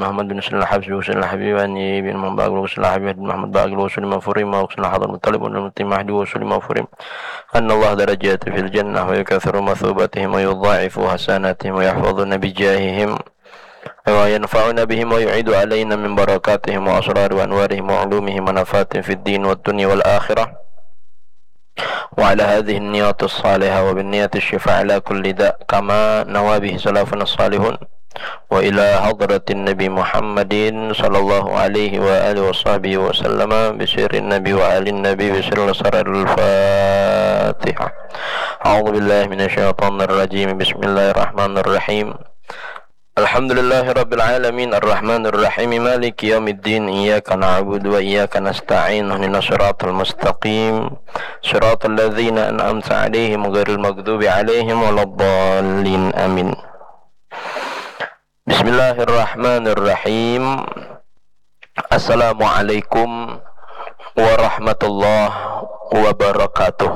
محمد بن سلم الحبشي وسلم الحبيب بن محمد باقر وسلم الحبيب بن محمد باقر وسلم فريم وسلم حضر المطلب والمتي مهدي وسلم فريم أن الله درجات في الجنة ويكثر مثوبتهم ويضاعف حسناتهم ويحفظنا بجاههم وينفعنا بهم ويعيد علينا من بركاتهم وأسرار وأنوارهم وعلومهم ونفات في الدين والدنيا والآخرة وعلى هذه النية الصالحة وبالنية الشفاء على كل داء كما نوى به سلفنا الصالحون وإلى حضرة النبي محمد صلى الله عليه وآله وصحبه وسلم بسر النبي وآل النبي بسر سرر الفاتحة. أعوذ بالله من الشيطان الرجيم. بسم الله الرحمن الرحيم. الحمد لله رب العالمين الرحمن الرحيم مالك يوم الدين إياك نعبد وإياك نستعين اهدنا الصراط المستقيم صراط الذين أنعمت عليهم غير المغضوب عليهم ولا الضالين آمين. بسم الله الرحمن الرحيم. Assalamualaikum warahmatullahi wabarakatuh.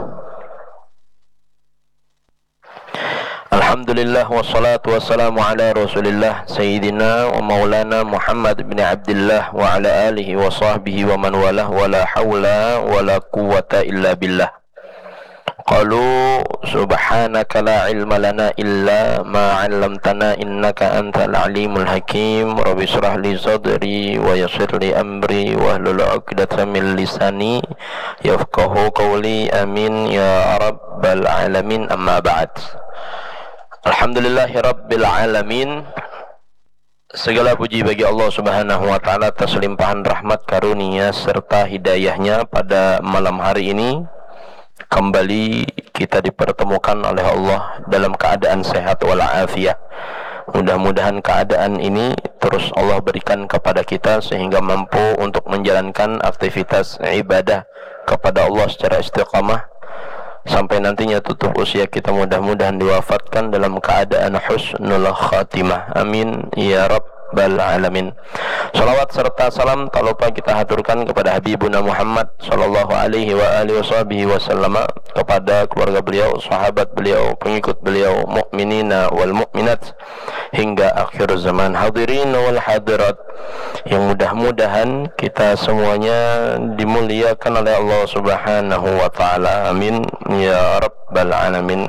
Alhamdulillah wassalatu wassalamu ala rasulillah Sayyidina wa maulana Muhammad bin Abdullah wa ala alihi wa sahbihi wa man walah wa la hawla wa la quwwata illa billah. Qalu subhanaka la ilma lana illa ma 'allamtana innaka antal alimul hakim. Rabbi shrah li sadri wa yassir li amri wa hlul 'uqdatam min lisani yafqahu qawli. Amin ya rabbal alamin. Amma ba'd. Alhamdulillahi rabbil alamin. Segala puji bagi Allah subhanahu wa ta'ala atas limpahan rahmat karunia serta hidayahnya. Pada malam hari ini kembali kita dipertemukan oleh Allah dalam keadaan sehat walafiat. Mudah-mudahan keadaan ini terus Allah berikan kepada kita sehingga mampu untuk menjalankan aktivitas ibadah kepada Allah secara istiqamah sampai nantinya tutup usia kita, mudah-mudahan diwafatkan dalam keadaan husnul khatimah. Amin ya rabbal alamin. Salawat serta salam tak lupa kita haturkan kepada Habibuna Muhammad sallallahu alaihi wa alihi wasallam, kepada keluarga beliau, sahabat beliau, pengikut beliau, mukminina wal mukminat hingga akhir zaman. Hadirin wal hadirat yang mudah-mudahan kita semuanya dimuliakan oleh Allah subhanahu wa ta'ala. Amin ya rabbal alamin.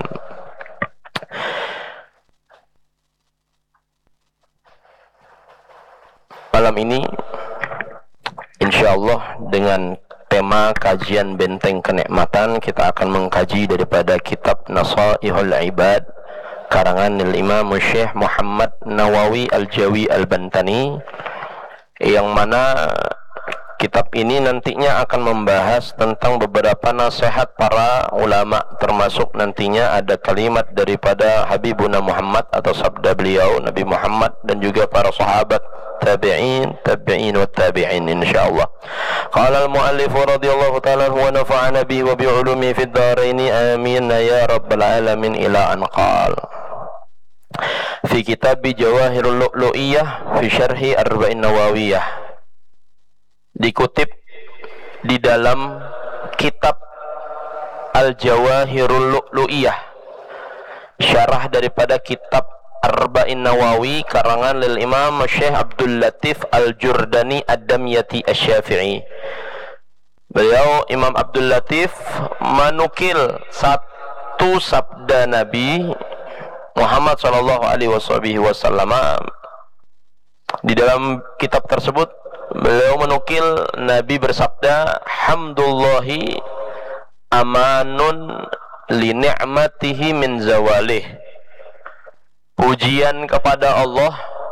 Malam ini insyaallah dengan tema kajian benteng kenikmatan kita akan mengkaji daripada kitab Nasaihul Ibad karangan Imam Syekh Muhammad Nawawi Al-Jawi Al-Bantani, yang mana kitab ini nantinya akan membahas tentang beberapa nasihat para ulama, termasuk nantinya ada kalimat daripada Habibuna Muhammad atau sabda beliau Nabi Muhammad dan juga para sahabat tabi'in wa tabi'in insyaallah. Qala al-muallif radhiyallahu ta'ala wa nafa'ana bihi wa bi 'ulumi fid dharain amin ya rabbal alamin ila an qala fi kitab Jawahirul Lu'lu'iyah fi syarhi Arba'in Nawawiyah. Dikutip di dalam kitab Al-Jawahirul Lu'lu'iyah, syarah daripada kitab Arba'in Nawawi karangan lil Imam Syekh Abdul Latif Al-Jurdani Ad-Damyati Asy-Syafi'i. Beliau Imam Abdul Latif menukil satu sabda Nabi Muhammad sallallahu alaihi wasallam. Di dalam kitab tersebut beliau menukil Nabi bersabda, hamdulillahi amanun li ni'matihi min zawalih. Pujian kepada Allah,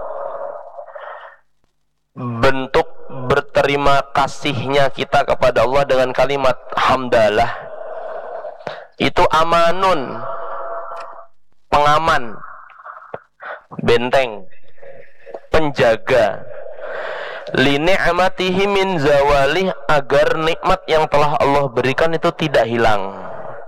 bentuk berterima kasihnya kita kepada Allah dengan kalimat hamdalah, itu amanun, pengaman, benteng, penjaga, li ni'matihi min zawalih, agar nikmat yang telah Allah berikan itu tidak hilang.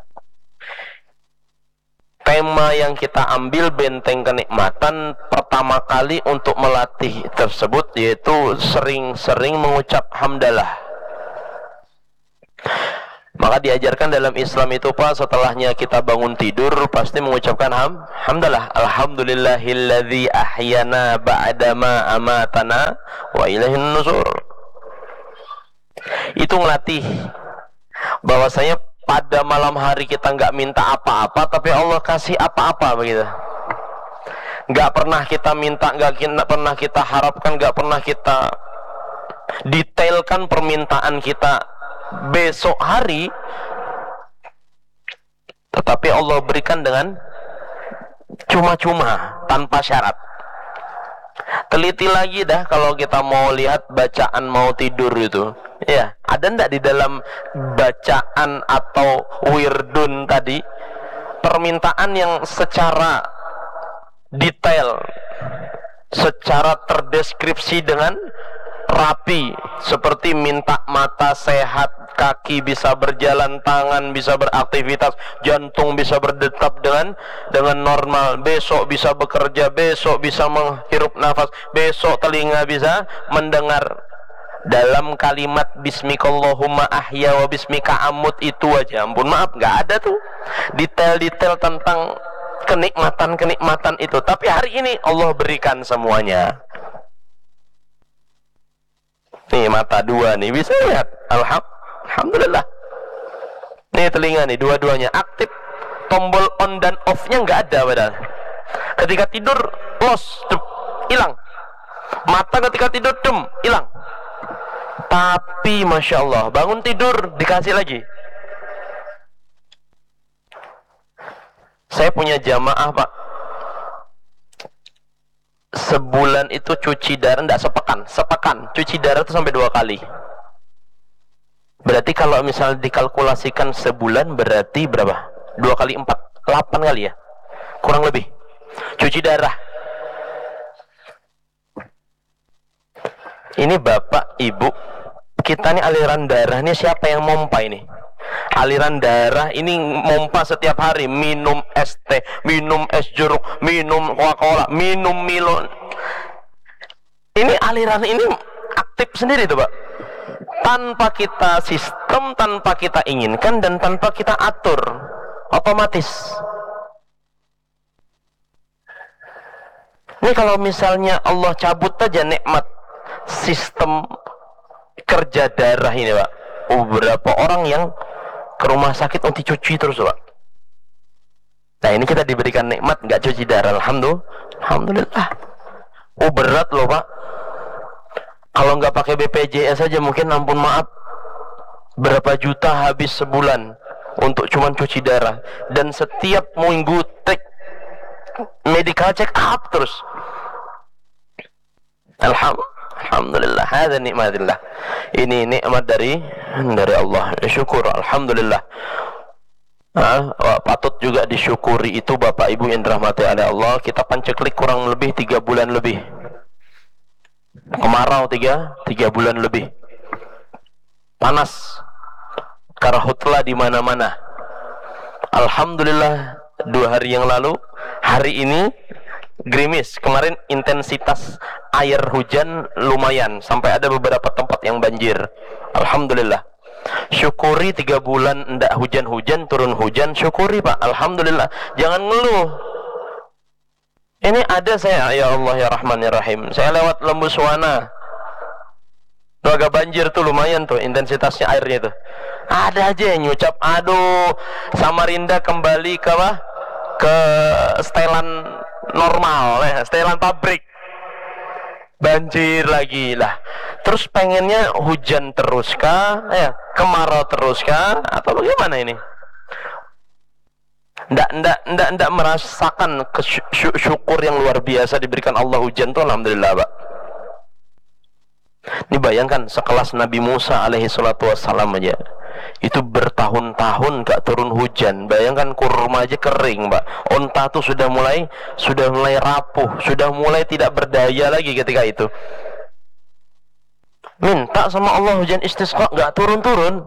Tema yang kita ambil benteng kenikmatan pertama kali untuk melatih tersebut yaitu sering-sering mengucap hamdalah. Maka diajarkan dalam Islam itu Pak, setelahnya kita bangun tidur pasti mengucapkan hamdalah, alhamdulillahilladzi ahyana ba'dama amatana wa ilaihin nusur. Itu ngelatih bahwasanya pada malam hari kita nggak minta apa-apa, tapi Allah kasih apa-apa begitu. Nggak pernah kita minta, nggak pernah kita harapkan, nggak pernah kita detailkan permintaan kita besok hari, tetapi Allah berikan dengan cuma-cuma, tanpa syarat. Teliti lagi dah kalau kita mau lihat bacaan mau tidur itu. Ya, ada ndak di dalam bacaan atau wirdun tadi permintaan yang secara detail, secara terdeskripsi dengan rapi, seperti minta mata sehat, kaki bisa berjalan, tangan bisa beraktivitas, jantung bisa berdetak dengan normal, besok bisa bekerja, besok bisa menghirup nafas, besok telinga bisa mendengar. Dalam kalimat bismikallahumma ahya wa bismika amut itu aja, ampun maaf, nggak ada tuh detail-detail tentang kenikmatan itu. Tapi hari ini Allah berikan semuanya. Nih mata dua nih bisa lihat, alhamdulillah. Nih telinga nih dua-duanya aktif, tombol on dan off-nya nggak ada padahal. Ketika tidur close, hilang. Mata ketika tidur hilang. Tapi masya Allah bangun tidur dikasih lagi. Saya punya jamaah Pak, sebulan itu cuci darah, enggak sepekan cuci darah itu sampai 2 kali. Berarti kalau misalnya dikalkulasikan sebulan berarti berapa? 2 kali 4, 8 kali ya, kurang lebih cuci darah. Ini bapak ibu, kita nih aliran darah ini siapa yang mompa ini? Aliran darah ini mompa setiap hari, minum es teh, minum es jeruk, minum Coca-Cola, minum Milo. Ini aliran ini aktif sendiri tuh Pak, tanpa kita sistem, tanpa kita inginkan, dan tanpa kita atur, otomatis. Ini kalau misalnya Allah cabut aja nikmat sistem kerja darah ini Pak, beberapa orang yang ke rumah sakit untuk dicuci terus Pak. Nah ini kita diberikan nikmat nggak cuci darah, alhamdulillah. Berat loh Pak, kalau nggak pakai BPJS saja mungkin ampun maaf berapa juta habis sebulan untuk cuman cuci darah, dan setiap minggu take medical check up terus. Alhamdulillah, hadza nikmatillah. Ini nikmat dari Allah. Syukur, alhamdulillah. Patut juga disyukuri itu Bapak Ibu yang dirahmati oleh Allah. Kita panceklik kurang lebih 3 bulan lebih. Kemarau 3 bulan lebih. Panas, karhutlah di mana-mana. Alhamdulillah 2 hari yang lalu, hari ini gerimis. Kemarin intensitas air hujan lumayan, sampai ada beberapa tempat yang banjir. Alhamdulillah. Syukuri 3 bulan ndak hujan-hujan, turun hujan, syukuri Pak, alhamdulillah. Jangan ngeluh. Ini ada saya, ya Allah ya Rahman ya Rahim, saya lewat Lembu Suwana tuh agak banjir tuh, lumayan tuh intensitasnya airnya tuh. Ada aja yang nyucap, aduh Samarinda kembali ke setelan normal ya, setelan pabrik. Banjir lagi lah. Terus pengennya hujan terus kah? Ya, kemarau terus kah? Atau bagaimana ini? Ndak merasakan syukur yang luar biasa diberikan Allah hujan tuh, alhamdulillah Pak. Ini bayangkan sekelas Nabi Musa alaihi salatu wassalam aja, itu bertahun-tahun gak turun hujan. Bayangkan kurma aja kering Pak, onta tuh sudah mulai rapuh, sudah mulai tidak berdaya lagi ketika itu. Minta sama Allah hujan istisqa, gak turun-turun.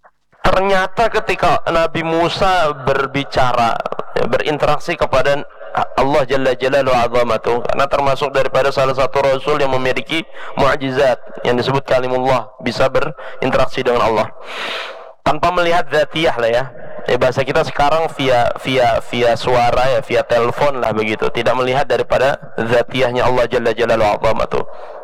Ternyata ketika Nabi Musa berbicara, berinteraksi kepada Allah Jalla Jalaluhu Azamatuh, karena termasuk daripada salah satu rasul yang memiliki mukjizat yang disebut kalimullah, bisa berinteraksi dengan Allah tanpa melihat dzatiyah lah ya. Bahasa kita sekarang via suara ya, via telepon lah begitu, tidak melihat daripada dzatiyahnya Allah Jalla Jalaluhu Azamatuh.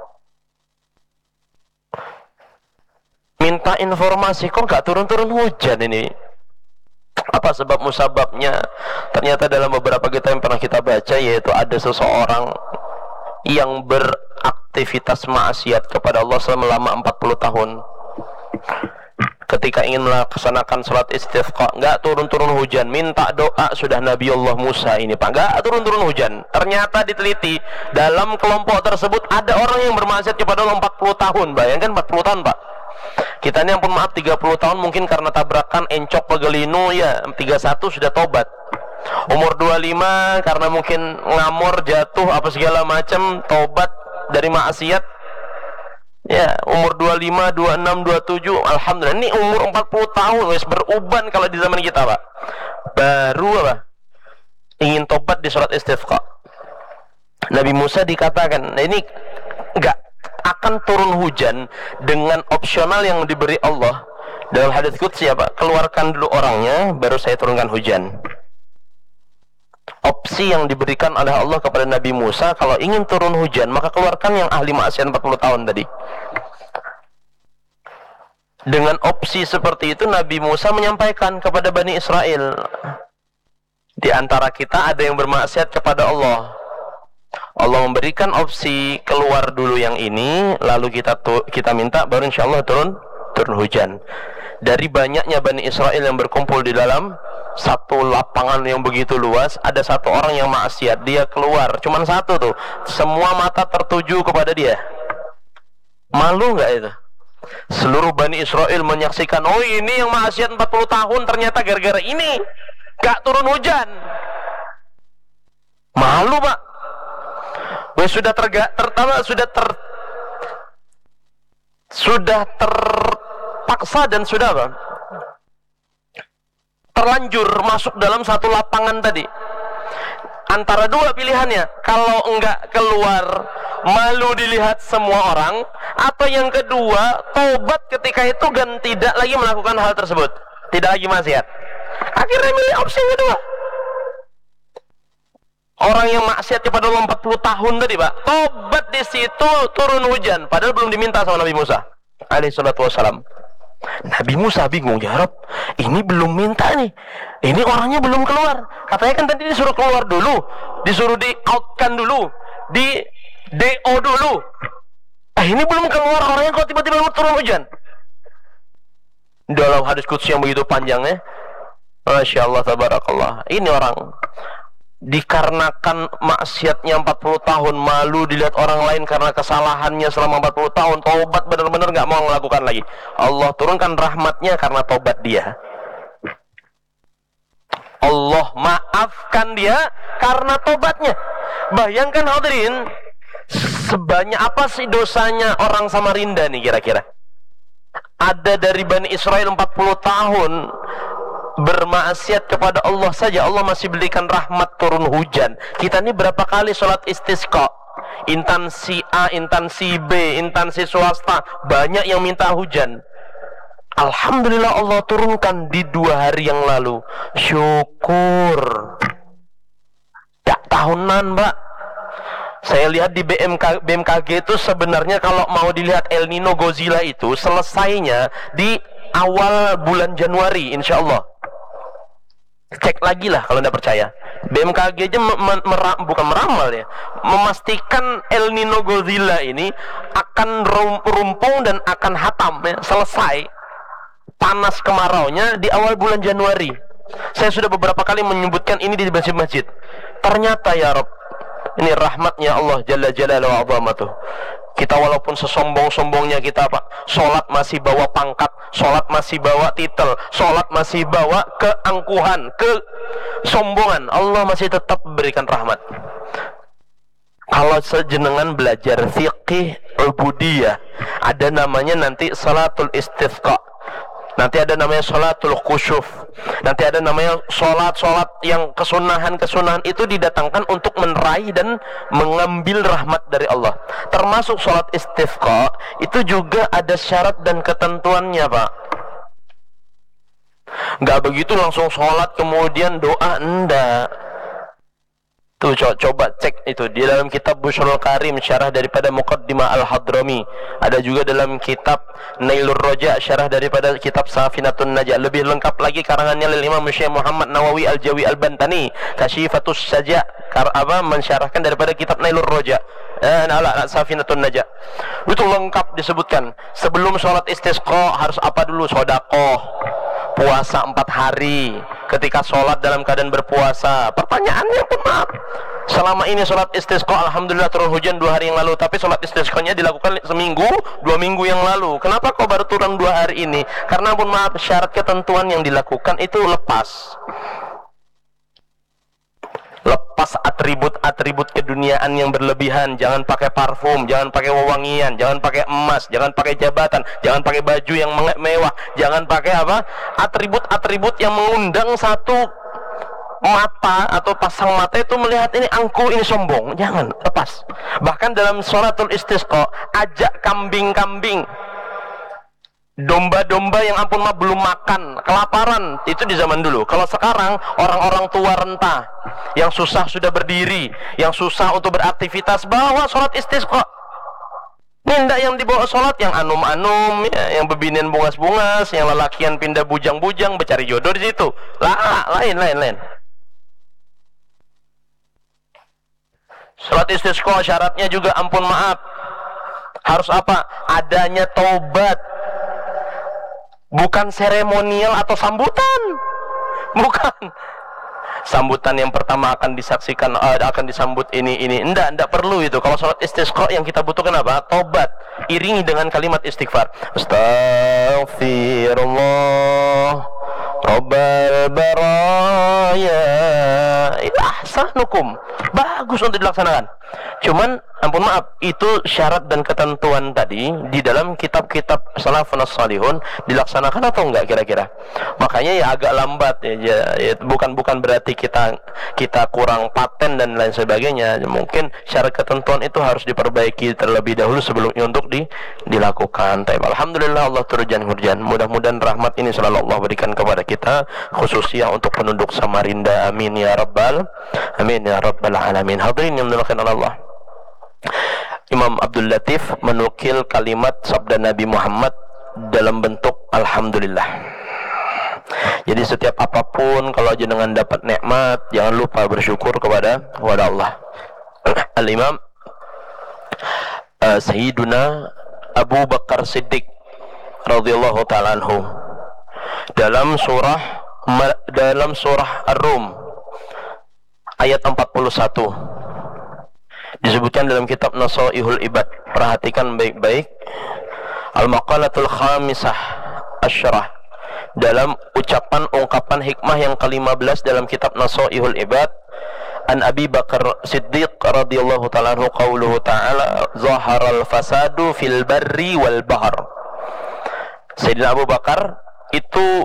Minta informasi, kok nggak turun-turun hujan ini? Apa sebab musababnya? Ternyata dalam beberapa kitab yang pernah kita baca, yaitu ada seseorang yang beraktivitas maksiat kepada Allah selama 40 tahun. Ketika ingin melaksanakan salat istisqa, nggak turun-turun hujan, minta doa, sudah Nabi Allah Musa ini Pak, nggak turun-turun hujan. Ternyata diteliti, dalam kelompok tersebut ada orang yang bermaksiat kepada Allah 40 tahun. Bayangkan 40 tahun Pak. Kita ini ampun maaf 30 tahun mungkin karena tabrakan encok pegelinu ya, 31 sudah tobat. Umur 25 karena mungkin ngamor, jatuh apa segala macam, tobat dari maksiat. Ya, umur 25, 26, 27, alhamdulillah. Ini umur 40 tahun wes beruban kalau di zaman kita, Pak. Baru apa? Ingin tobat di salat istisqa. Nabi Musa dikatakan, nah ini enggak akan turun hujan dengan opsional yang diberi Allah. Dalam hadits qudsi apa? Keluarkan dulu orangnya baru saya turunkan hujan. Opsi yang diberikan oleh Allah kepada Nabi Musa, kalau ingin turun hujan maka keluarkan yang ahli maksiat 40 tahun tadi. Dengan opsi seperti itu Nabi Musa menyampaikan kepada Bani Israel, di antara kita ada yang bermaksiat kepada Allah. Allah memberikan opsi keluar dulu yang ini, lalu kita minta baru insya Allah turun hujan. Dari banyaknya Bani Israel yang berkumpul di dalam satu lapangan yang begitu luas, ada satu orang yang maksiat, dia keluar, cuman satu tuh, semua mata tertuju kepada dia. Malu nggak itu? Seluruh Bani Israel menyaksikan, oh ini yang maksiat 40 tahun, ternyata gara-gara ini nggak turun hujan. Malu Pak. Sudah terpaksa dan sudah apa? Terlanjur masuk dalam satu lapangan tadi. Antara dua pilihannya, kalau enggak keluar malu dilihat semua orang, atau yang kedua tobat ketika itu dan tidak lagi melakukan hal tersebut, tidak lagi maksiat. Akhirnya milih opsi yang kedua. Orang yang maksiat kepada Allah 40 tahun tadi Pak, tobat di situ turun hujan, padahal belum diminta sama Nabi Musa alaihi salatu wassalam. Nabi Musa bingung, ya Rabb, ini belum minta nih, ini orangnya belum keluar. Katanya kan tadi disuruh keluar dulu, disuruh di outkan dulu, di DO dulu. Ini belum keluar orangnya kok tiba-tiba turun hujan. Dalam hadis qudsi yang begitu panjangnya, Masya Allah tabarakallah, ini orang dikarenakan maksiatnya 40 tahun, malu dilihat orang lain karena kesalahannya selama 40 tahun, taubat benar-benar gak mau melakukan lagi. Allah turunkan rahmatnya karena taubat dia. Allah maafkan dia karena taubatnya. Bayangkan hadirin, sebanyak apa sih dosanya orang Samarinda nih kira-kira? Ada dari Bani Israel 40 tahun bermaksiat kepada Allah saja, Allah masih berikan rahmat turun hujan. Kita ini berapa kali sholat istisqa, instansi A, instansi B, instansi swasta, banyak yang minta hujan. Alhamdulillah Allah turunkan di 2 hari yang lalu. Syukur. Tak tahunan Mbak. Saya lihat di BMKG itu sebenarnya kalau mau dilihat El Nino Godzilla itu selesainya di awal bulan Januari insya Allah. Cek lagi lah kalau tidak percaya. BMKG aja bukan meramal ya, memastikan El Nino Godzilla ini akan rumpung dan akan hatam ya, selesai panas kemaraunya di awal bulan Januari. Saya sudah beberapa kali menyebutkan ini di masjid-masjid. Ternyata ya Rabb, ini rahmatnya Allah Jalla Jalaluhu wa azamatuh. Kita walaupun sesombong-sombongnya kita Pak, sholat masih bawa pangkat, sholat masih bawa titel, sholat masih bawa keangkuhan, kesombongan, Allah masih tetap berikan rahmat. Kalau sejenengan belajar fiqih ubudiyah, ada namanya nanti salatul istisqa. Nanti ada namanya sholatul khusyuf. Nanti ada namanya sholat yang kesunahan itu didatangkan untuk menerai dan mengambil rahmat dari Allah. Termasuk sholat istisqa itu juga ada syarat dan ketentuannya, Pak. Nggak begitu langsung sholat kemudian doa, enggak. Tuh coba cek itu di dalam kitab Bushrul Karim, syarah daripada Muqaddimah Al-Hadrami. Ada juga dalam kitab Nailur Roja, syarah daripada kitab Safinatun Najah. Lebih lengkap lagi karangannya oleh Imam Syekh Muhammad Nawawi Al-Jawi Al-Bantani, Kasyifatus Saja, mensyarahkan daripada kitab Nailur Roja. Safinatun Najah. Itu lengkap disebutkan. Sebelum sholat istisqa harus apa dulu? Sedekah. Puasa 4 hari. Ketika sholat dalam keadaan berpuasa. Pertanyaannya pun maaf, selama ini sholat istisqa alhamdulillah turun hujan 2 hari yang lalu, tapi sholat istisqanya dilakukan seminggu 2 minggu yang lalu. Kenapa kok baru turun 2 hari ini? Karena pun maaf, syarat ketentuan yang dilakukan itu lepas atribut keduniaan yang berlebihan. Jangan pakai parfum, jangan pakai wewangian, jangan pakai emas, jangan pakai jabatan, jangan pakai baju yang mewah, jangan pakai atribut yang mengundang satu mata atau pasang mata itu melihat ini angkuh, ini sombong. Jangan, lepas. Bahkan dalam sholatul istisqa ajak kambing-kambing, domba-domba yang ampun mah belum makan, kelaparan. Itu di zaman dulu. Kalau sekarang orang-orang tua renta yang susah sudah berdiri, yang susah untuk beraktivitas, bawa sholat istisqa. Nindak yang dibawa sholat yang anum-anum, ya, yang bebinian bungas-bungas, yang lelakian pindah bujang-bujang bercari jodoh di situ. Lain. Sholat istisqa syaratnya juga ampun maaf harus apa? Adanya taubat. Bukan seremonial atau sambutan. Bukan. Sambutan yang pertama akan disaksikan, akan disambut ini. Enggak perlu itu. Kalau sholat istisqa yang kita butuhkan apa? Tobat. Iringi dengan kalimat istighfar. Astaghfirullah Rabbal baraya ahsanukum. Bagus untuk dilaksanakan. Cuman ampun maaf, itu syarat dan ketentuan tadi di dalam kitab-kitab salafun salihun dilaksanakan atau enggak kira-kira? Makanya ya agak lambat ya, bukan berarti kita kurang paten dan lain sebagainya. Mungkin syarat ketentuan itu harus diperbaiki terlebih dahulu sebelumnya untuk dilakukan. Tapi alhamdulillah Allah turjan hujan. Mudah-mudahan rahmat ini selalu Allah berikan kepada kita, khususnya untuk penduduk Samarinda. Amin ya rabbal alamin. Hadirin yang dimuliakan Allah. Imam Abdul Latif menukil kalimat sabda Nabi Muhammad dalam bentuk alhamdulillah. Jadi setiap apapun, kalau jenengan dapat nikmat, jangan lupa bersyukur kepada Allah. Al-Imam Sayyiduna Abu Bakar Siddiq radhiyallahu ta'ala anhu dalam surah Ar-Rum ayat 41 disebutkan dalam kitab Nasaihul Ibad. Perhatikan baik-baik. Al-Maqalatul Khamisah Asyarah, dalam ungkapan hikmah yang ke-15 dalam kitab Nasaihul Ibad. An Abi Bakar Siddiq radhiyallahu ta'ala anhu qauluhu ta'ala zaharal fasadu fil barri wal bahr. Sayyidina Abu Bakar itu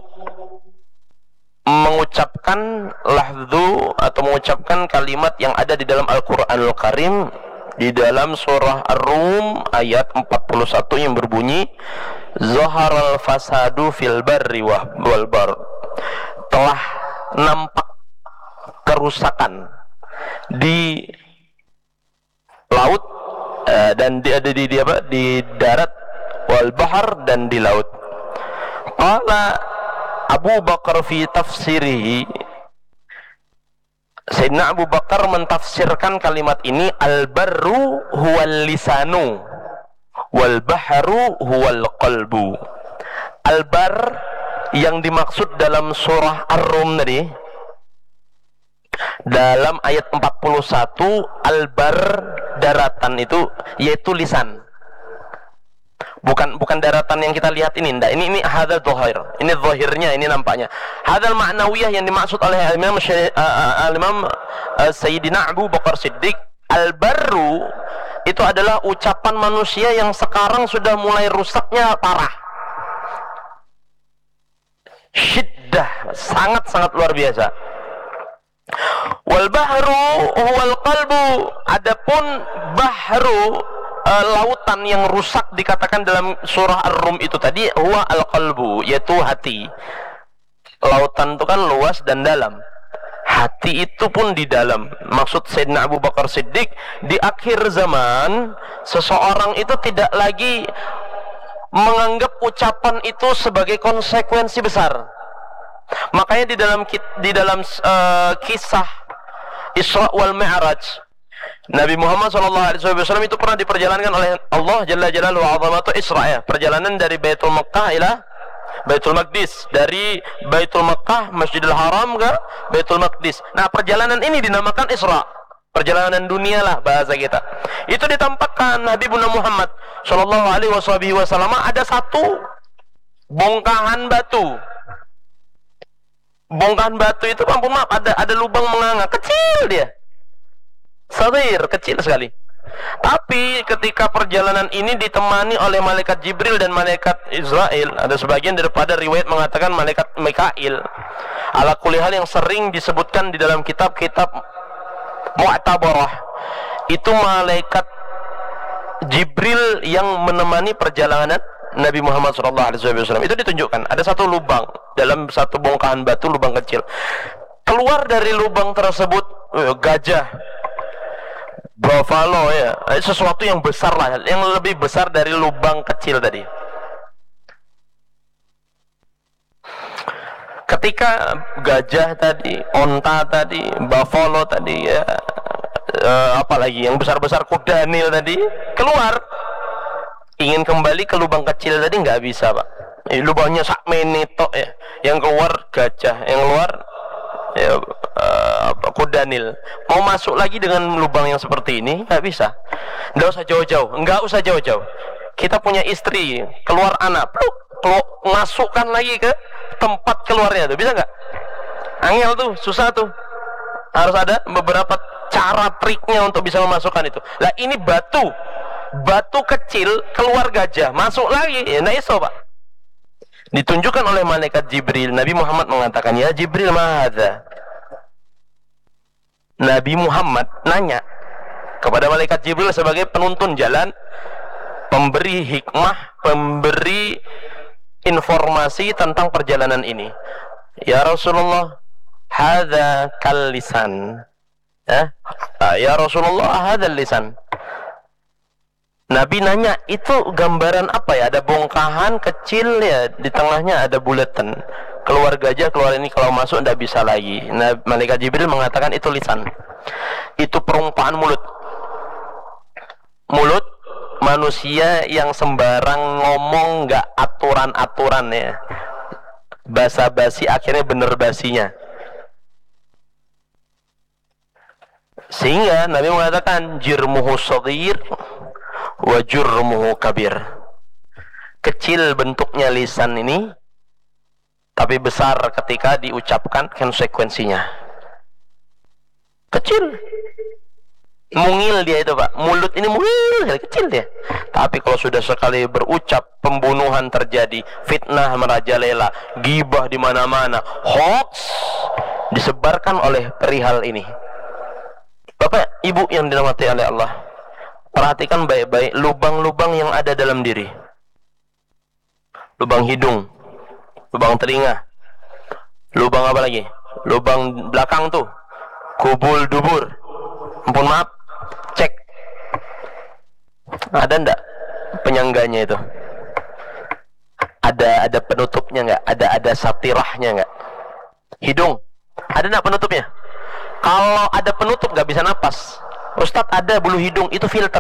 mengucapkan lafzu atau mengucapkan kalimat yang ada di dalam Al-Qur'anul Karim di dalam surah Ar-Rum ayat 41 yang berbunyi zaharal fasadu fil barri wal bahr. Telah nampak kerusakan di laut dan di darat, wal bahr, dan di laut. Qala Abu Bakar fi tafsirihi, Sayyidina Abu Bakar mentafsirkan kalimat ini, al-barru huwal lisanu wal bahru huwal qalbu. Al-bar yang dimaksud dalam surah Ar-Rum tadi, dalam ayat 41, al-bar daratan itu yaitu lisan. Bukan daratan yang kita lihat ini, enggak. Ini hadzal zahir. Ini zahirnya, ini nampaknya. Hadzal ma'nawiyah yang dimaksud oleh Imam Sayyidina Abu Bakar Siddiq, al-barru itu adalah ucapan manusia yang sekarang sudah mulai rusaknya parah. syiddah, sangat-sangat luar biasa. Wal bahru wal qalbu, adapun bahru, lautan yang rusak dikatakan dalam surah Ar-Rum itu tadi, huwa al-qalbu, yaitu hati. Lautan itu kan luas dan dalam, hati itu pun di dalam. Maksud Sayyidina Abu Bakar Siddiq, di akhir zaman seseorang itu tidak lagi menganggap ucapan itu sebagai konsekuensi besar. Makanya di dalam kisah Isra wal Mi'raj, Nabi Muhammad SAW itu pernah diperjalankan oleh Allah Jalla Jalaluhu wa 'azamatu Isra, ya, perjalanan dari Baitul Makkah ila Baitul Maqdis, dari Baitul Makkah Masjidil Haram ke Baitul Maqdis. Nah, perjalanan ini dinamakan Isra, perjalanan dunia lah bahasa kita. Itu ditampakkan Nabi Muhammad SAW ada satu bongkahan batu. Bongkahan batu itu, ampun maaf, ada lubang menganga kecil, dia sadir, kecil sekali. Tapi ketika perjalanan ini ditemani oleh malaikat Jibril dan malaikat Israel, ada sebagian daripada riwayat mengatakan malaikat Mikail, ala kulli hal yang sering disebutkan di dalam kitab-kitab Mu'tabarah, itu malaikat Jibril yang menemani perjalanan Nabi Muhammad SAW. Itu ditunjukkan ada satu lubang dalam satu bongkahan batu, lubang kecil. Keluar dari lubang tersebut gajah, buffalo, ya, sesuatu yang besar lah, yang lebih besar dari lubang kecil tadi. Ketika gajah tadi, onta tadi, buffalo tadi, ya, apalagi yang besar-besar, kuda Nil tadi keluar, ingin kembali ke lubang kecil tadi nggak bisa, Pak. Lubangnya sak menito, ya. Yang keluar gajah, yang keluar, ya, kuda Nil. Mau masuk lagi dengan lubang yang seperti ini nggak bisa. Nggak usah jauh-jauh, nggak usah jauh-jauh. Kita punya istri, keluar anak, masukkan lagi ke tempat keluarnya tuh, bisa nggak? Angel tuh, susah tuh. Harus ada beberapa cara, triknya untuk bisa memasukkan itu. Lah ini batu kecil, keluar gajah, masuk lagi, ya nggak iso, Pak. Ditunjukkan oleh malaikat Jibril. Nabi Muhammad mengatakan, ya Jibril, mahadza. Nabi Muhammad nanya kepada malaikat Jibril sebagai penuntun jalan, pemberi hikmah, pemberi informasi tentang perjalanan ini. Ya Rasulullah, hadza kal lisan. Ya Rasulullah, hadzal lisan. Nabi nanya, itu gambaran apa ya? Ada bongkahan kecil, ya, di tengahnya ada bulatan. Keluar gajah, keluar ini, kalau masuk tidak bisa lagi. Nah, malaikat Jibril mengatakan itu lisan. Itu perumpamaan mulut. Mulut manusia yang sembarang ngomong, nggak aturan-aturan, ya. Basa-basi, akhirnya bener basinya. Sehingga Nabi mengatakan jirmuhu shaghir wa jurmuhu kabir. Kecil bentuknya lisan ini, tapi besar ketika diucapkan konsekuensinya. Kecil, mungil dia itu, Pak. Mulut ini mungil, kecil dia. Tapi kalau sudah sekali berucap, pembunuhan terjadi, fitnah merajalela, gibah di mana-mana, hoax disebarkan oleh perihal ini. Bapak, Ibu yang dirahmati oleh Allah, perhatikan baik-baik lubang-lubang yang ada dalam diri. Lubang hidung, lubang telinga, lubang apa lagi? Lubang belakang tuh, kubul dubur. Ampun maaf, cek. Ada ndak penyangganya itu? Ada penutupnya nggak? Ada satirahnya nggak? Hidung, ada ndak penutupnya? Kalau ada penutup nggak bisa napas. Ustadz, ada bulu hidung, itu filter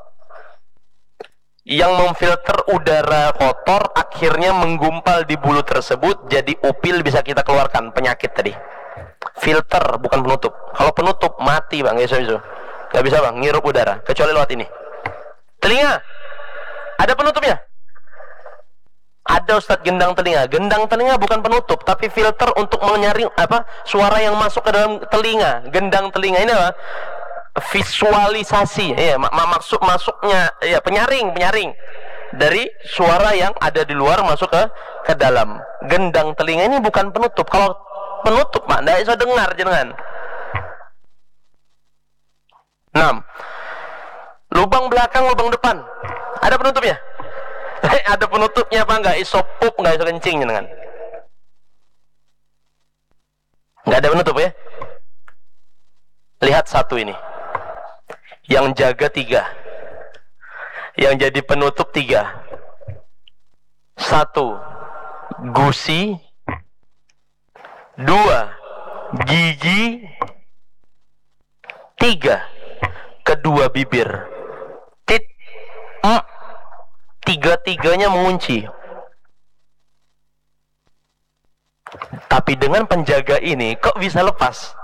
yang memfilter udara kotor, akhirnya menggumpal di bulu tersebut, jadi upil bisa kita keluarkan, penyakit tadi. Filter, bukan penutup. Kalau penutup mati, Bang, nggak bisa, Bang, ngirup udara kecuali lewat ini. Telinga, ada penutupnya? Ada, Ustadz, gendang telinga. Gendang telinga bukan penutup, tapi filter untuk menyaring suara yang masuk ke dalam telinga. Gendang telinga ini apa? Visualisasi, ya, masuknya, ya, penyaring. dari suara yang ada di luar masuk ke dalam. Gendang telinga ini bukan penutup. Kalau penutup mak ndak bisa dengar jenengan. 6. Lubang belakang, lubang depan. Ada penutupnya? Ada penutupnya apa enggak? Iso pup enggak, iso kencing jenengan. Enggak ada penutup ya? Lihat satu ini. Yang jaga 3. Yang jadi penutup 3. 1. Gusi. 2. Gigi. 3. Kedua bibir. Tiga-tiganya mengunci. Tapi dengan penjaga ini kok bisa lepas?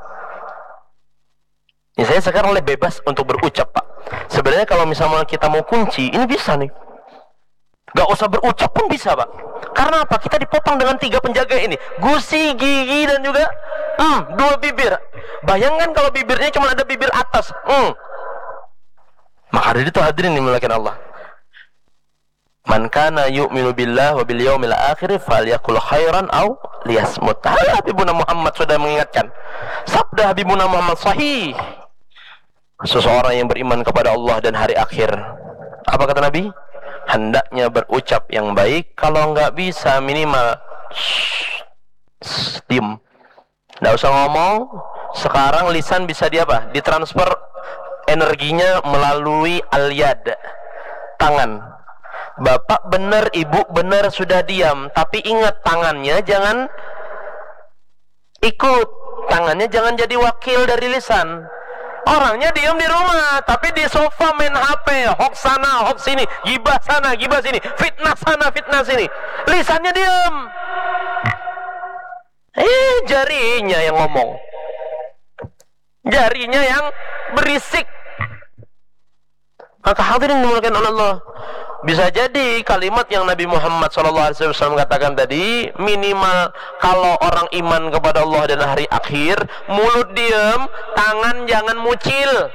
Ya, saya sekarang lebih bebas untuk berucap, Pak. Sebenarnya kalau misalnya kita mau kunci, ini bisa nih. Gak usah berucap pun bisa, Pak. Karena apa? Kita dipotong dengan 3 penjaga ini. Gusi, gigi, dan juga 2 bibir. Bayangkan kalau bibirnya cuma ada bibir atas. Maka dari itu hadirin dimulakan Allah. Man kana yu'minu billah wa bil yaumil akhir falyakul khairan aw liyasmut. Habibuna Muhammad sudah mengingatkan. Sabda Habibuna Muhammad sahih. Seseorang yang beriman kepada Allah dan hari akhir, apa kata Nabi? Hendaknya berucap yang baik. Kalau enggak bisa minimal diam. Enggak usah ngomong. Sekarang lisan bisa ditransfer energinya melalui al-yad, tangan. Bapak benar, ibu benar, sudah diam. Tapi ingat, tangannya jangan ikut. Tangannya jangan jadi wakil dari lisan. Orangnya diam di rumah, tapi di sofa main HP, hoax sana, hoax sini, gibah sana, gibah sini, fitnah sana, fitnah sini. Lisannya diam. Jarinya yang ngomong. Jarinya yang berisik. Maka hadirin dimulakan oleh Allah. Bisa jadi kalimat yang Nabi Muhammad SAW katakan tadi, minimal kalau orang iman kepada Allah dan hari akhir, mulut diam, tangan jangan mucil.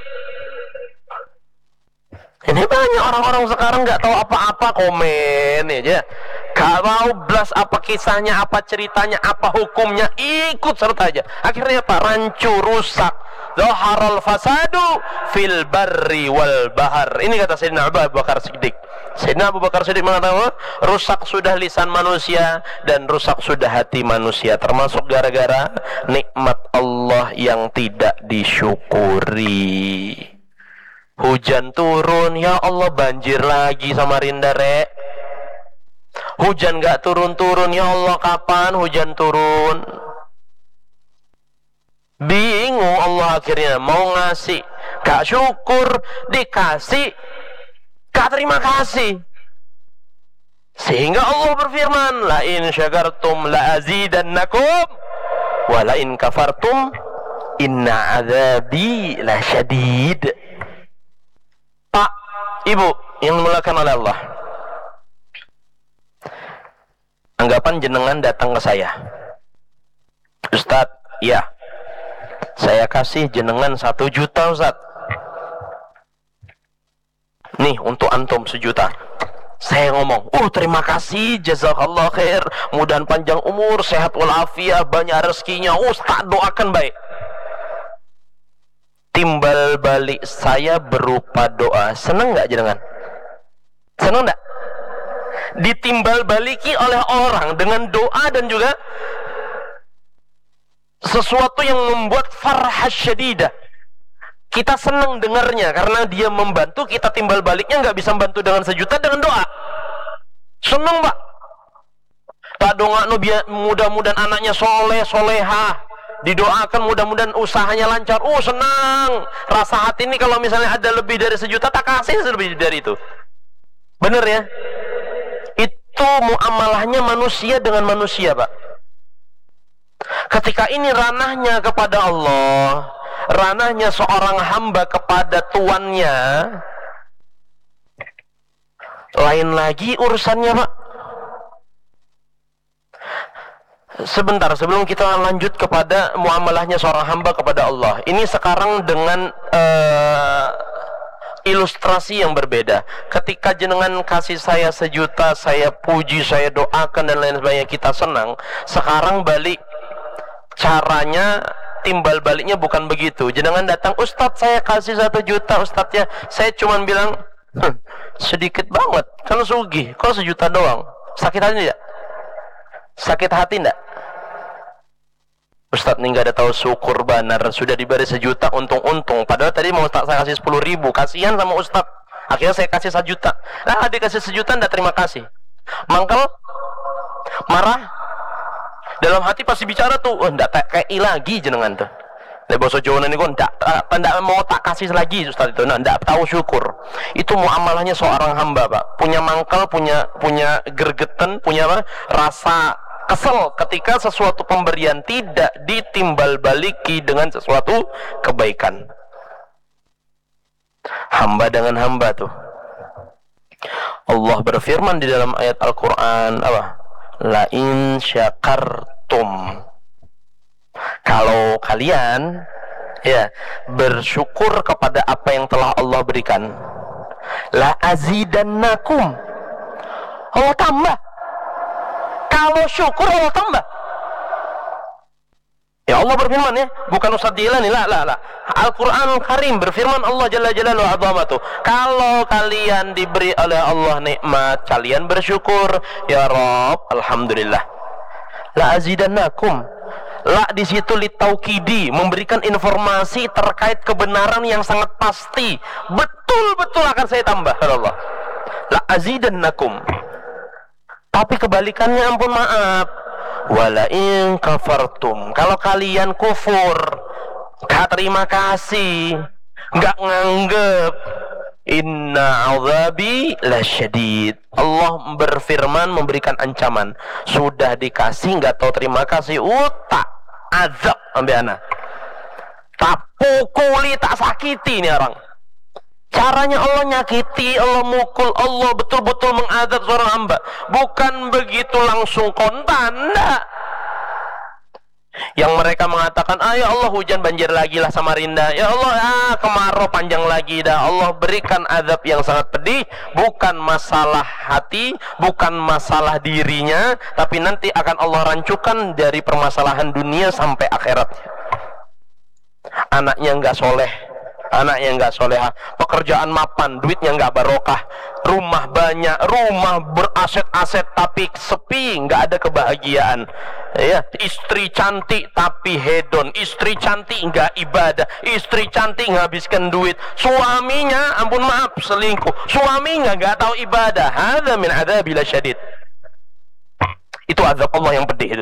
Ini banyak orang-orang sekarang nggak tahu apa-apa, komen aja, gak mau belas apa kisahnya, apa ceritanya, apa hukumnya, ikut serta aja. Akhirnya apa? Rancu, rusak. Zaharal fasadu fil barri wal bahar. Ini kata Sayyidina Abu Bakar Siddiq. Sayyidina Abu Bakar Siddiq mengatakan, rusak sudah lisan manusia dan rusak sudah hati manusia, termasuk gara-gara nikmat Allah yang tidak disyukuri. Hujan turun, ya Allah banjir lagi Samarinda, rek. Hujan gak turun-turun, ya Allah kapan hujan turun? Bingung Allah akhirnya, mau ngasih gak syukur, dikasih gak terima kasih. Sehingga Allah berfirman, la in syakartum la azidannakum wa la in kafartum inna azabi la syadid. Pak, Ibu yang dimulakan oleh Allah, anggapan jenengan datang ke saya, Ustadz, ya, saya kasih jenengan 1 juta Ustadz. Nih untuk antum 1 juta. Saya ngomong, terima kasih, jazakallah khair, mudahan panjang umur, sehat walafiat, banyak rezekinya. Ustaz doakan baik. Timbal balik saya berupa doa. Seneng nggak jenengan? Seneng nggak? Ditimbal baliki oleh orang dengan doa dan juga sesuatu yang membuat farhah syadidah. Kita senang dengarnya karena dia membantu, kita timbal baliknya nggak bisa membantu dengan 1 juta, dengan doa. Senang, Pak. Tak doa no mudah-mudahan anaknya soleh solehah, didoakan mudah-mudahan usahanya lancar. Senang. Rasa hati ini kalau misalnya ada lebih dari 1 juta, tak kasih lebih dari itu. Bener ya? Itu muamalahnya manusia dengan manusia, Pak. Ketika ini ranahnya kepada Allah, ranahnya seorang hamba kepada tuannya, lain lagi urusannya, Pak. Sebentar sebelum kita lanjut kepada muamalahnya seorang hamba kepada Allah, ini sekarang dengan ilustrasi yang berbeda. Ketika jenengan kasih saya 1 juta, saya puji, saya doakan dan lain sebagainya, kita senang. Sekarang balik, caranya, timbal baliknya bukan begitu. Jenengan datang, Ustadz saya kasih 1 juta Ustadz ya, saya cuman bilang sedikit banget, kan sugih, kok 1 juta doang. Sakit hati tidak? Sakit hati tidak? Ustadz ini gak ada tahu syukur benar, sudah diberi 1 juta untung-untung, padahal tadi mau Ustadz saya kasih 10.000, kasihan sama Ustadz, akhirnya saya kasih 1 juta. Nah adik kasih 1 juta tidak terima kasih, mangkel, marah, dalam hati pasti bicara tuh, ndak kayak lagi jenengan tuh. Nek basa Jawa niku ndak mau tak kasih lagi Ustaz itu, ndak tahu syukur. Itu muamalahnya seorang hamba, Pak. Punya mangkel, punya gergeten, punya apa? Rasa kesel ketika sesuatu pemberian tidak ditimbal baliki dengan sesuatu kebaikan. Hamba dengan hamba tuh. Allah berfirman di dalam ayat Al-Qur'an apa? La in syakartum, kalau kalian ya bersyukur kepada apa yang telah Allah berikan, la azidannakum, Allah tambah. Kalau syukur Allah tambah. Ya Allah berfirman ya, bukan Ustaz Jilani, la. Al-Qur'anul Karim berfirman Allah Jalla Jalaluhu wa azamatuh, kalau kalian diberi oleh Allah nikmat, kalian bersyukur, ya Rabb, alhamdulillah. La azidannakum. La di situ litaukidi, memberikan informasi terkait kebenaran yang sangat pasti. Betul-betul akan saya tambah, kata Allah. La azidannakum. Tapi kebalikannya, ampun maaf, wala in kafartum, kalau kalian kufur, gak terima kasih, gak nganggep, inna azabi lasyadid. Allah berfirman, memberikan ancaman, sudah dikasih gak tahu terima kasih, utak azab ambil anak, tak pukuli, tak sakiti ini orang. Caranya Allah nyakiti, Allah mukul, Allah betul-betul mengadab seorang hamba. Bukan begitu langsung kontan, enggak. Yang mereka mengatakan, ya Allah hujan banjir lagi lah Samarinda, ya Allah kemarau panjang lagi dah. Allah berikan azab yang sangat pedih, bukan masalah hati, bukan masalah dirinya, tapi nanti akan Allah rancukan dari permasalahan dunia sampai akhirat. Anaknya enggak soleh, anaknya enggak soleha, pekerjaan mapan, duitnya enggak barokah, rumah banyak, rumah beraset-aset tapi sepi, enggak ada kebahagiaan. Ya, istri cantik tapi hedon, istri cantik enggak ibadah, istri cantik menghabiskan duit, suaminya ampun maaf selingkuh, suaminya enggak tahu ibadah. Hadza min adzabil syadid. Itu azab Allah yang pedih itu.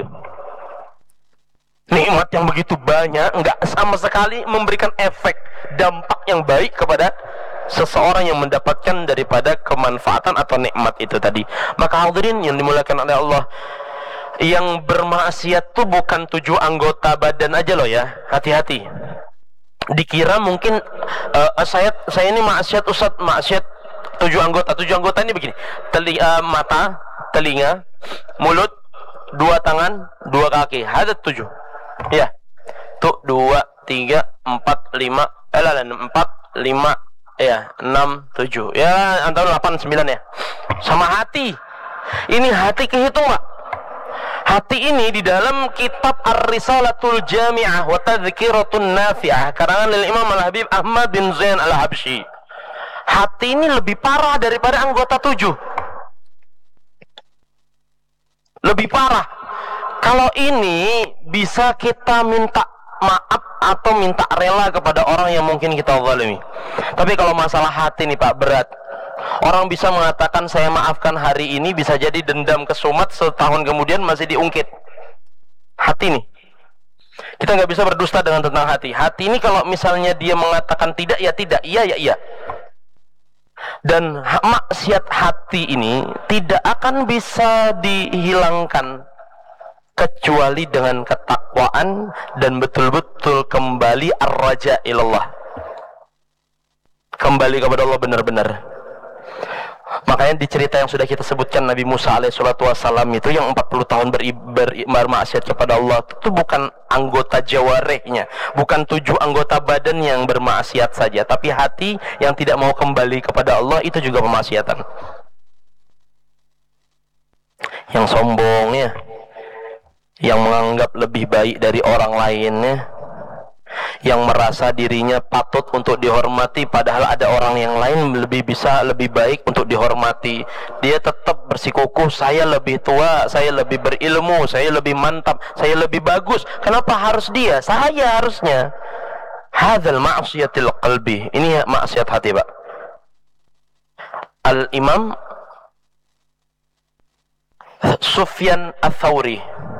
Nikmat yang begitu banyak enggak sama sekali memberikan efek dampak yang baik kepada seseorang yang mendapatkan daripada kemanfaatan atau nikmat itu tadi. Maka hadirin yang dimuliakan oleh Allah, yang bermaksiat tuh bukan 7 anggota badan aja loh ya, hati-hati. Dikira mungkin saya ini maksiat Ustaz, maksiat 7 anggota. 7 anggota ini begini, mata, telinga, mulut, 2 tangan, 2 kaki, ada 7. Ya, tuh 2, 3, 4, 5, 4, 5, ya 6, 7, ya antara 8, 9 ya. Sama hati. Ini hati kehitung Pak. Hati ini di dalam kitab Ar-Risalatul Jami'ah wa Tadhkiratun Nafi'ah karangan Imam Al-Habib Ahmad bin Zain Al-Habsyi. Hati ini lebih parah daripada anggota 7. Lebih parah. Kalau ini bisa kita minta maaf atau minta rela kepada orang yang mungkin kita zalimi. Tapi kalau masalah hati nih Pak, berat. Orang bisa mengatakan saya maafkan hari ini, bisa jadi dendam kesumat, setahun kemudian masih diungkit. Hati nih, kita nggak bisa berdusta dengan tentang hati. Hati ini kalau misalnya dia mengatakan tidak ya tidak, iya ya iya. Dan maksiat hati ini tidak akan bisa dihilangkan kecuali dengan ketakwaan dan betul-betul kembali ar-raja ilallah, kembali kepada Allah benar-benar. Makanya di cerita yang sudah kita sebutkan, Nabi Musa alaihissalatu wassalam itu yang 40 tahun bermaksiat kepada Allah, itu bukan anggota jawarehnya, bukan 7 anggota badan yang bermaksiat saja, tapi hati yang tidak mau kembali kepada Allah, itu juga pemaksiatan. Yang sombongnya, yang menganggap lebih baik dari orang lainnya, yang merasa dirinya patut untuk dihormati padahal ada orang yang lain lebih baik untuk dihormati. Dia tetap bersikukuh, saya lebih tua, saya lebih berilmu, saya lebih mantap, saya lebih bagus. Kenapa harus dia? Saya harusnya. Hadzal ma'siyatil qalbi. Ini maksiat hati, Pak. Al-Imam Sufyan Ats-Tsauri,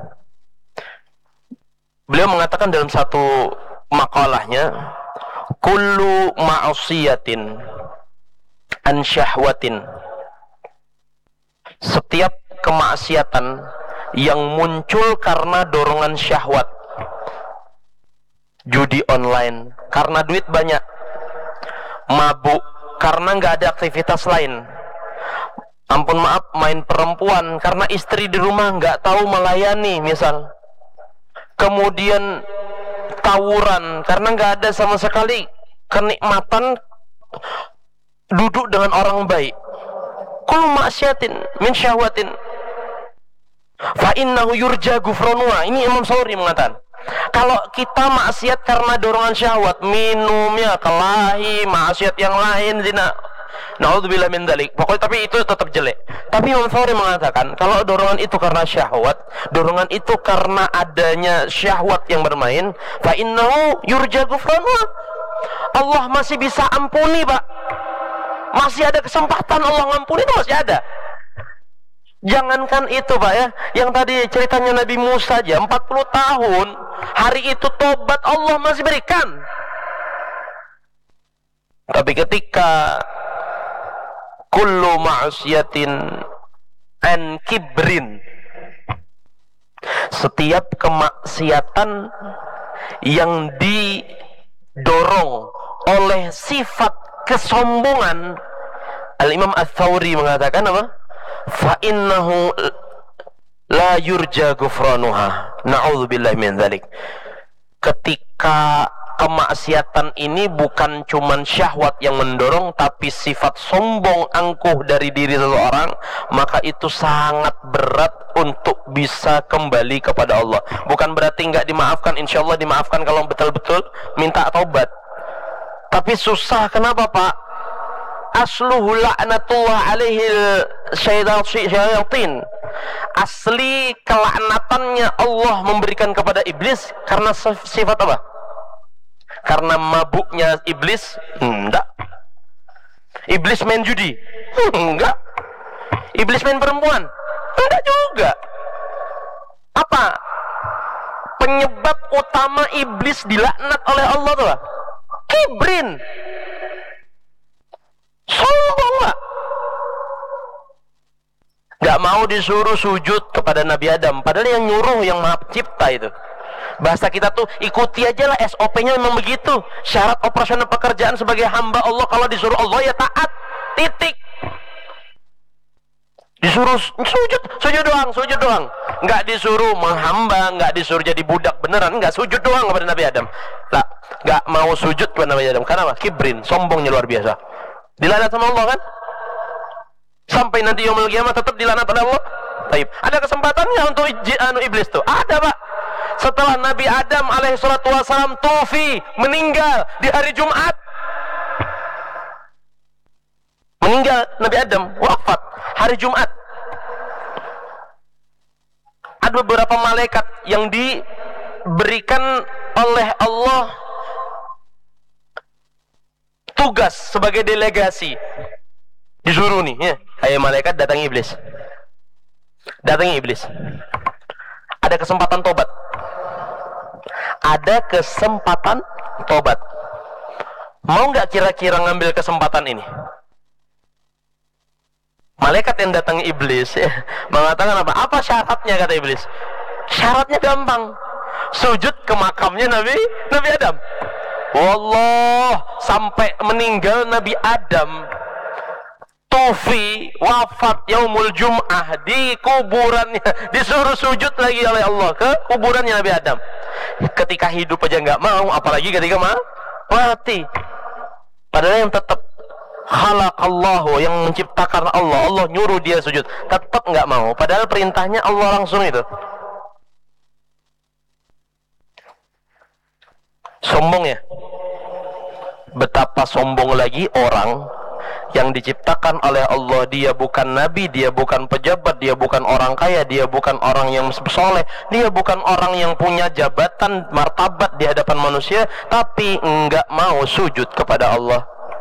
beliau mengatakan dalam satu makalahnya, kullu ma'asiyatin an syahwatin, setiap kemaksiatan yang muncul karena dorongan syahwat, judi online karena duit banyak, mabuk karena nggak ada aktivitas lain, ampun maaf, main perempuan karena istri di rumah nggak tahu melayani misal, kemudian tawuran karena nggak ada sama sekali kenikmatan duduk dengan orang baik. Kullu maksiatin min syahwatin fa innahu yurja ghufranuha. Ini Imam Tsauri mengatakan, kalau kita maksiat karena dorongan syahwat, minumnya, kelahi, maksiat yang lain, zina, naudzubillah min dzalik, pokoknya, tapi itu tetap jelek. Tapi Imam Tsauri mengatakan, kalau dorongan itu karena syahwat, dorongan itu karena adanya syahwat yang bermain, fa innahu yurja ghufranuha, Allah masih bisa ampuni, Pak. Masih ada kesempatan Allah ngampuni, itu masih ada. Jangankan itu, Pak, ya, yang tadi ceritanya Nabi Musa aja 40 tahun, hari itu tobat Allah masih berikan. Tapi ketika kullu ma'asiyatin an kibrin, setiap kemaksiatan yang didorong oleh sifat kesombongan, Al-Imam Ats-Tsauri mengatakan apa? Fa innahu la yurja ghufranuha. Na'udzubillahi min dzalik. Ketika kemaksiatan ini bukan cuman syahwat yang mendorong, tapi sifat sombong angkuh dari diri seseorang, maka itu sangat berat untuk bisa kembali kepada Allah. Bukan berarti nggak dimaafkan, insya Allah dimaafkan kalau betul-betul minta taubat. Tapi susah, kenapa, Pak? Asluhu la'natullah alaihi syayatin. Asli kelaknatannya Allah memberikan kepada iblis karena sifat apa? Karena mabuknya iblis? Enggak. Iblis main judi? Enggak. Iblis main perempuan? Enggak juga. Apa penyebab utama iblis dilaknat oleh Allah tuh? Kibrin, sombong, Pak. Gak mau disuruh sujud kepada Nabi Adam, padahal yang nyuruh yang Maha Pencipta itu. Bahasa kita tuh ikuti aja lah, SOP-nya memang begitu. Syarat operasional pekerjaan sebagai hamba Allah, kalau disuruh Allah ya taat, titik. Disuruh sujud doang. Nggak disuruh menghamba, nggak disuruh jadi budak beneran, nggak, sujud doang kepada Nabi Adam. Lah, nggak mau sujud kepada Nabi Adam. Karena apa? Kibrin, sombongnya luar biasa. Dilaknat sama Allah kan? Sampai nanti yaumul qiyamah tetap dilaknat oleh Allah. Baik. Ada kesempatannya untuk iblis tuh? Ada, Pak. Setelah Nabi Adam alaihissalatu wassalam tufi, meninggal di hari Jumat. Meninggal Nabi Adam, wafat hari Jumat. Ada beberapa malaikat yang diberikan oleh Allah tugas sebagai delegasi. Disuruh nih, ya, hai malaikat, datangi iblis. Datangi iblis. Ada kesempatan tobat. Ada kesempatan tobat. Mau nggak kira-kira ngambil kesempatan ini? Malaikat yang datangi iblis ya, mengatakan apa? Apa syaratnya, kata iblis? Syaratnya gampang. Sujud ke makamnya Nabi Adam. Wallah, sampai meninggal Nabi Adam, tufi, wafat yaumul jum'ah di kuburannya, disuruh sujud lagi oleh Allah ke kuburannya Nabi Adam. Ketika hidup aja nggak mau, apalagi ketika mati. Padahal yang tetap khalaqallahu, yang menciptakan Allah, Allah nyuruh dia sujud, tetap nggak mau. Padahal perintahnya Allah langsung itu. Sombong ya. Betapa sombong lagi orang yang diciptakan oleh Allah. Dia bukan nabi, dia bukan pejabat, dia bukan orang kaya, dia bukan orang yang soleh, dia bukan orang yang punya jabatan martabat di hadapan manusia, tapi enggak mau sujud kepada Allah.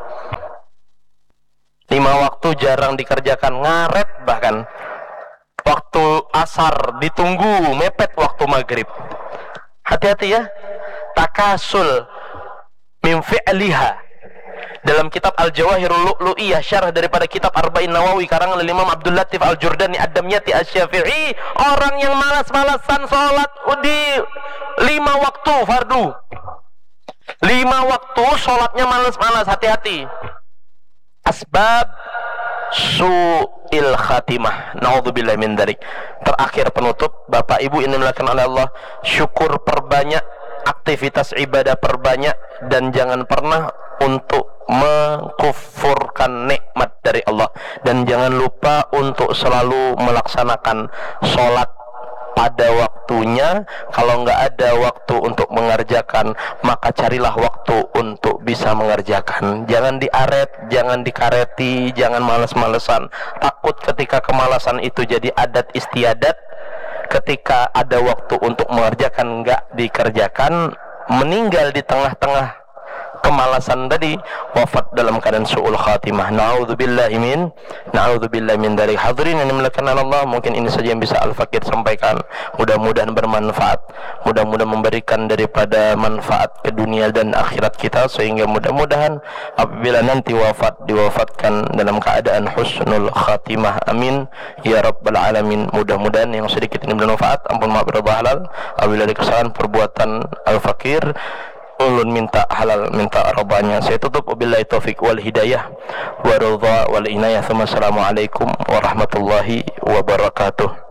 5 waktu jarang dikerjakan, ngaret bahkan. Waktu asar ditunggu, mepet waktu maghrib. Hati-hati ya. Takasul min fi'liha. Dalam kitab Al-Jawahirul Lu'lu'iyah, syarah daripada kitab Arba'in Nawawi karangan oleh Imam Abdul Latif Al-Jurdani Ad-Damyati Asy-Syafi'i, orang yang malas-malasan sholat di 5 waktu fardu. 5 waktu sholatnya malas-malas, hati-hati. Asbab su'il khatimah, naudzubillah min dzalik. Terakhir penutup, Bapak Ibu ini dimuliakan oleh Allah, syukur perbanyak, aktivitas ibadah perbanyak, dan jangan pernah untuk mengkufurkan nikmat dari Allah, dan jangan lupa untuk selalu melaksanakan sholat pada waktunya. Kalau nggak ada waktu untuk mengerjakan, maka carilah waktu untuk bisa mengerjakan. Jangan diaret, jangan dikareti, jangan malas-malesan. Takut ketika kemalasan itu jadi adat istiadat, ketika ada waktu untuk mengerjakan nggak dikerjakan, meninggal di tengah-tengah kemalasan tadi, wafat dalam keadaan su'ul khatimah. Na'udzubillahi min dzalik. Hadirin yang dimuliakan Allah, mungkin ini saja yang bisa Al-Fakir sampaikan. Mudah-mudahan bermanfaat, mudah-mudahan memberikan daripada manfaat ke dunia dan akhirat kita, sehingga mudah-mudahan apabila nanti diwafatkan dalam keadaan husnul khatimah. Amin ya rabbal alamin. Mudah-mudahan yang sedikit ini bermanfaat. Ampun maaf halal apabila ada kesalahan perbuatan Al-Fakir, ulun minta halal, minta robanya. Saya tutup, wabillahi taufik wal hidayah wa ridha wal inayah. Assalamualaikum warahmatullahi wabarakatuh.